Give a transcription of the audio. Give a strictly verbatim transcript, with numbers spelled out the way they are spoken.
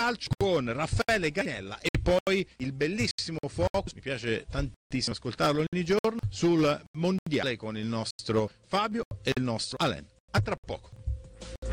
calcio con Raffaele Garinella e poi il bellissimo focus, mi piace tantissimo ascoltarlo ogni giorno, sul mondiale con il nostro Fabio e il nostro Alain. A tra poco.